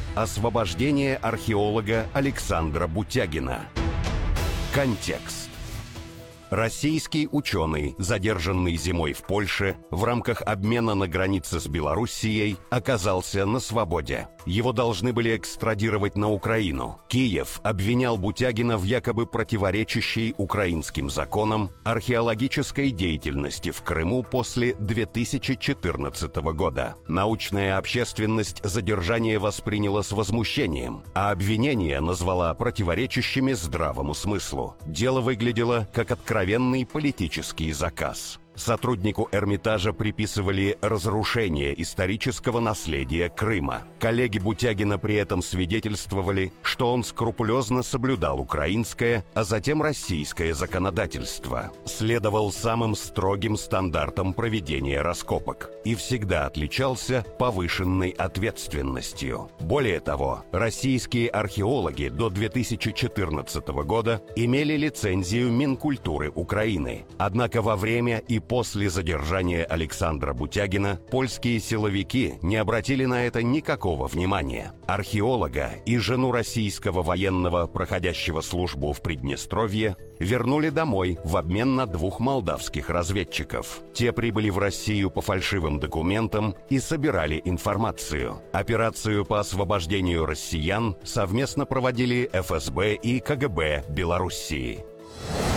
Освобождение археолога Александра Бутягина. Контекст. Российский ученый, задержанный зимой в Польше в рамках обмена на границе с Белоруссией, оказался на свободе. Его должны были экстрадировать на Украину. Киев обвинял Бутягина в якобы противоречащей украинским законам археологической деятельности в Крыму после 2014 года. Научная общественность задержание восприняла с возмущением, а обвинения назвала противоречащими здравому смыслу. Дело выглядело как откровенный политический заказ. Сотруднику Эрмитажа приписывали разрушение исторического наследия Крыма. Коллеги Бутягина при этом свидетельствовали, что он скрупулезно соблюдал украинское, а затем российское законодательство, следовал самым строгим стандартам проведения раскопок и всегда отличался повышенной ответственностью. Более того, российские археологи до 2014 года имели лицензию Минкультуры Украины. Однако во время и после задержания Александра Бутягина польские силовики не обратили на это никакого внимания. Археолога и жену российского военного, проходящего службу в Приднестровье, вернули домой в обмен на 2 молдавских разведчиков. Те прибыли в Россию по фальшивым документам и собирали информацию. Операцию по освобождению россиян совместно проводили ФСБ и КГБ Белоруссии.